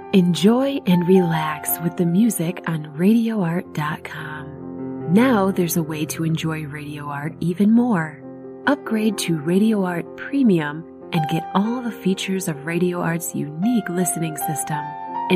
Enjoy and relax with the music on RadioArt.com. Now there's a way to enjoy Radio Art even more. Upgrade to Radio Art Premium and get all the features of Radio Art's unique listening system.